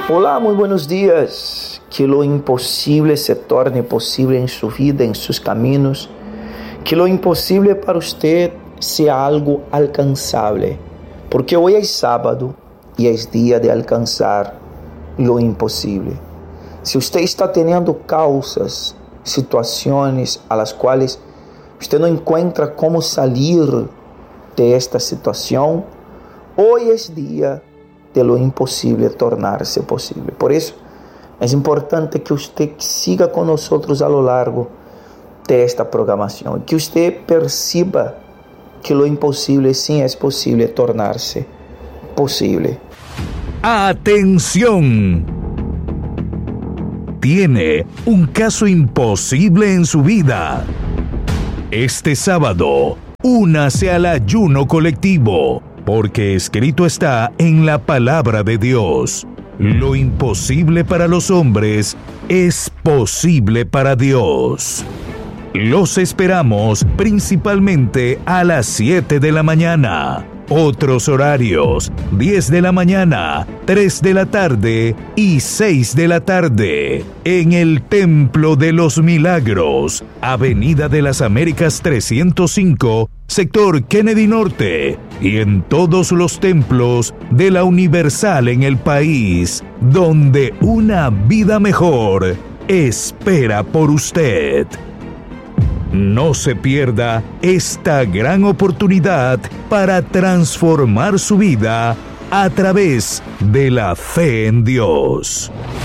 Hola, muy buenos días. Que lo imposible se torne posible en su vida, en sus caminos. Que lo imposible para usted sea algo alcanzable. Porque hoy es sábado y es día de alcanzar lo imposible. Si usted está teniendo causas, situaciones a las cuales usted no encuentra cómo salir de esta situación, hoy es día de lo imposible tornarse posible. Por eso es importante que usted siga con nosotros a lo largo de esta programación, que usted perciba que lo imposible sí es posible tornarse posible. ¡Atención! Tiene un caso imposible en su vida. Este sábado, únase al ayuno colectivo, porque escrito está en la palabra de Dios: lo imposible para los hombres es posible para Dios. Los esperamos principalmente a las 7 de la mañana. Otros horarios: 10 de la mañana, 3 de la tarde y 6 de la tarde. En el Templo de los Milagros, Avenida de las Américas 305, sector Kennedy Norte. Y en todos los templos de la Universal en el país, donde una vida mejor espera por usted. No se pierda esta gran oportunidad para transformar su vida a través de la fe en Dios.